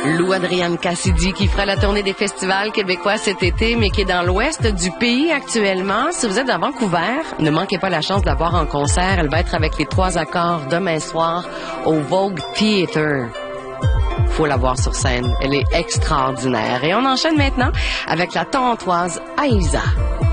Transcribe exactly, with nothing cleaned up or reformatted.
Lou Adrienne Cassidy qui fera la tournée des festivals québécois cet été, mais qui est dans l'ouest du pays actuellement. Si vous êtes à Vancouver, ne manquez pas la chance de la voir en concert. Elle va être avec les trois accords demain soir au Vogue Theatre. Faut la voir sur scène. Elle est extraordinaire. Et on enchaîne maintenant avec la Torontoise Aïssa.